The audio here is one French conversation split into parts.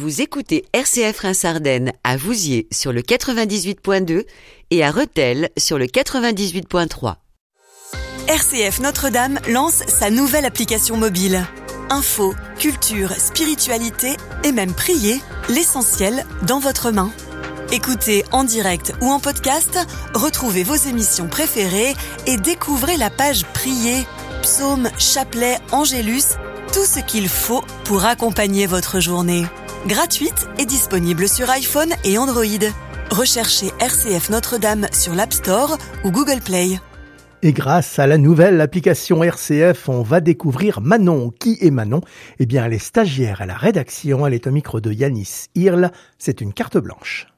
Vous écoutez RCF Reims-Ardennes à Vouziers sur le 98.2 et à Rethel sur le 98.3. RCF Notre-Dame lance sa nouvelle application mobile. Info, culture, spiritualité et même prier, l'essentiel dans votre main. Écoutez en direct ou en podcast, retrouvez vos émissions préférées et découvrez la page Prier, psaumes, chapelets, angélus, tout ce qu'il faut pour accompagner votre journée. Gratuite et disponible sur iPhone et Android. Recherchez RCF Notre-Dame sur l'App Store ou Google Play. Et grâce à la nouvelle application RCF, on va découvrir Manon. Qui est Manon ? Eh bien, elle est stagiaire à la rédaction. Elle est au micro de Yanis Hirl. C'est une carte blanche.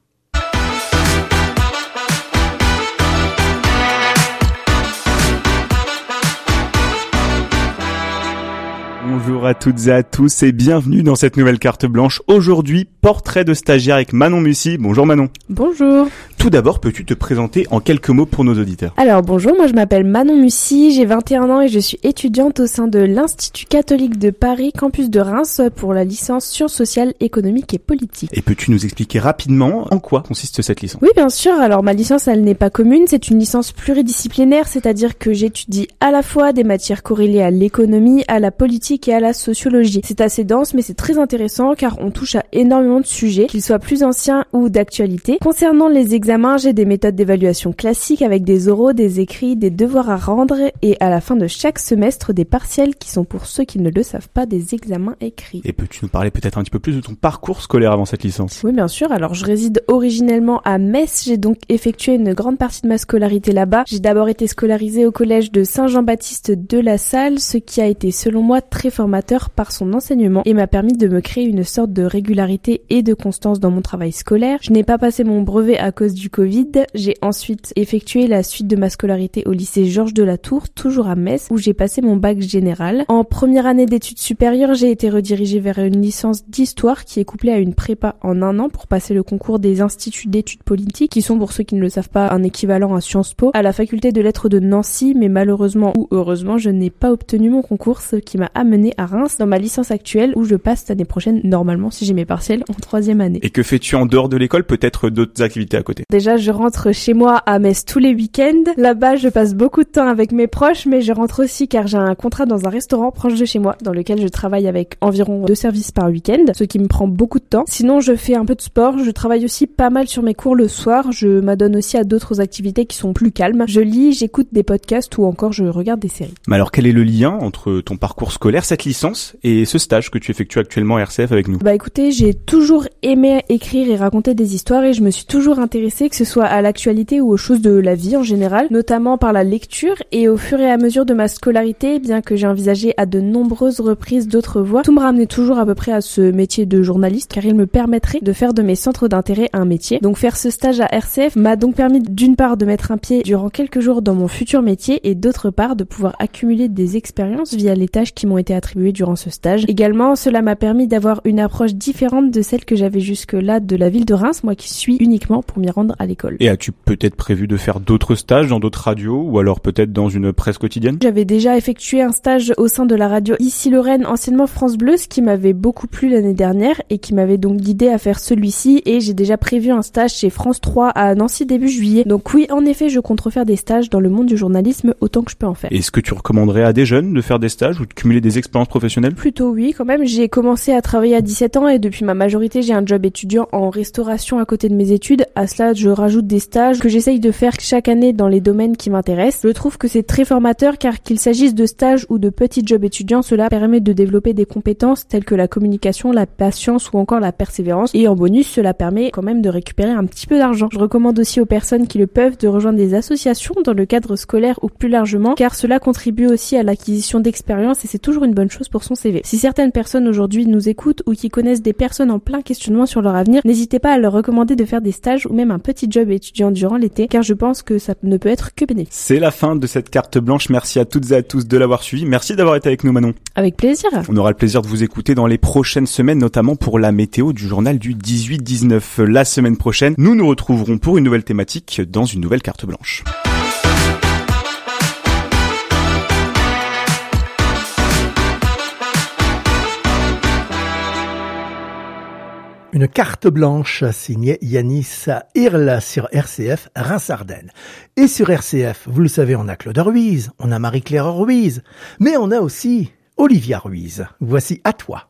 Bonjour à toutes et à tous et bienvenue dans cette nouvelle carte blanche. Aujourd'hui, portrait de stagiaire avec Manon Mussy. Bonjour Manon. Bonjour. Tout d'abord, peux-tu te présenter en quelques mots pour nos auditeurs ? Alors bonjour, moi je m'appelle Manon Mussy, j'ai 21 ans et je suis étudiante au sein de l'Institut catholique de Paris, campus de Reims, pour la licence sciences sociales, économiques et politiques. Et peux-tu nous expliquer rapidement en quoi consiste cette licence ? Oui bien sûr, alors ma licence elle n'est pas commune, c'est une licence pluridisciplinaire, c'est-à-dire que j'étudie à la fois des matières corrélées à l'économie, à la politique et à la sociologie. C'est assez dense mais c'est très intéressant car on touche à énormément de sujets, qu'ils soient plus anciens ou d'actualité. Concernant les examens, j'ai des méthodes d'évaluation classiques avec des oraux, des écrits, des devoirs à rendre et à la fin de chaque semestre des partiels qui sont pour ceux qui ne le savent pas des examens écrits. Et peux-tu nous parler peut-être un petit peu plus de ton parcours scolaire avant cette licence ? Oui bien sûr, alors je réside originellement à Metz, j'ai donc effectué une grande partie de ma scolarité là-bas. J'ai d'abord été scolarisée au collège de Saint-Jean-Baptiste de La Salle, ce qui a été selon moi très formateur par son enseignement et m'a permis de me créer une sorte de régularité et de constance dans mon travail scolaire. Je n'ai pas passé mon brevet à cause du Covid. J'ai ensuite effectué la suite de ma scolarité au lycée Georges de la Tour, toujours à Metz, où j'ai passé mon bac général. En première année d'études supérieures, j'ai été redirigée vers une licence d'histoire qui est couplée à une prépa en 1 an pour passer le concours des instituts d'études politiques, qui sont, pour ceux qui ne le savent pas, un équivalent à Sciences Po, à la faculté de lettres de Nancy, mais malheureusement ou heureusement, je n'ai pas obtenu mon concours, ce qui m'a amené à Reims dans ma licence actuelle, où je passe l'année prochaine, normalement, si j'ai mes partiels, en 3e année. Et que fais-tu en dehors de l'école, peut-être d'autres activités à côté ? Déjà, je rentre chez moi à Metz tous les week-ends. Là-bas, je passe beaucoup de temps avec mes proches, mais je rentre aussi car j'ai un contrat dans un restaurant proche de chez moi, dans lequel je travaille avec environ 2 services par week-end, ce qui me prend beaucoup de temps. Sinon, je fais un peu de sport, je travaille aussi pas mal sur mes cours le soir, je m'adonne aussi à d'autres activités qui sont plus calmes. Je lis, j'écoute des podcasts ou encore je regarde des séries. Mais alors, quel est le lien entre ton parcours scolaire, cette licence, et ce stage que tu effectues actuellement à RCF avec nous ? Bah écoutez, j'ai toujours aimé écrire et raconter des histoires et je me suis toujours intéressée, que ce soit à l'actualité ou aux choses de la vie en général, notamment par la lecture, et au fur et à mesure de ma scolarité, bien que j'ai envisagé à de nombreuses reprises d'autres voies, tout me ramenait toujours à peu près à ce métier de journaliste car il me permettrait de faire de mes centres d'intérêt un métier. Donc faire ce stage à RCF m'a donc permis d'une part de mettre un pied durant quelques jours dans mon futur métier et d'autre part de pouvoir accumuler des expériences via les tâches qui m'ont été attribuées durant ce stage. Également, cela m'a permis d'avoir une approche différente de celle que j'avais jusque-là de la ville de Reims, moi qui suis uniquement pour m'y rendre à l'école. Et as-tu peut-être prévu de faire d'autres stages dans d'autres radios ou alors peut-être dans une presse quotidienne ? J'avais déjà effectué un stage au sein de la radio Ici Lorraine, anciennement France Bleu, ce qui m'avait beaucoup plu l'année dernière et qui m'avait donc guidé à faire celui-ci, et j'ai déjà prévu un stage chez France 3 à Nancy début juillet. Donc oui, en effet, je compte refaire des stages dans le monde du journalisme autant que je peux en faire. Est-ce que tu recommanderais à des jeunes de faire des stages ou de cumuler des expériences professionnelles ? Plutôt oui, quand même. J'ai commencé à travailler à 17 ans et depuis ma majorité, j'ai un job étudiant en restauration à côté de mes études. À cela, je rajoute des stages que j'essaye de faire chaque année dans les domaines qui m'intéressent. Je trouve que c'est très formateur car qu'il s'agisse de stages ou de petits jobs étudiants, cela permet de développer des compétences telles que la communication, la patience ou encore la persévérance. Et en bonus, cela permet quand même de récupérer un petit peu d'argent. Je recommande aussi aux personnes qui le peuvent de rejoindre des associations dans le cadre scolaire ou plus largement car cela contribue aussi à l'acquisition d'expérience et c'est toujours une bonne chose pour son CV. Si certaines personnes aujourd'hui nous écoutent ou qui connaissent des personnes en plein questionnement sur leur avenir, n'hésitez pas à leur recommander de faire des stages ou même un petit job étudiant durant l'été car je pense que ça ne peut être que bénéfique. C'est la fin de cette carte blanche. Merci à toutes et à tous de l'avoir suivi. Merci d'avoir été avec nous Manon. Avec plaisir. On aura le plaisir de vous écouter dans les prochaines semaines, notamment pour la météo du journal du 18-19. La semaine prochaine, nous nous retrouverons pour une nouvelle thématique dans une nouvelle carte blanche. Une carte blanche signée Yanis Hirl sur RCF Reims-Ardennes. Et sur RCF, vous le savez, on a Claude Ruiz, on a Marie-Claire Ruiz, mais on a aussi Olivia Ruiz. Voici À toi.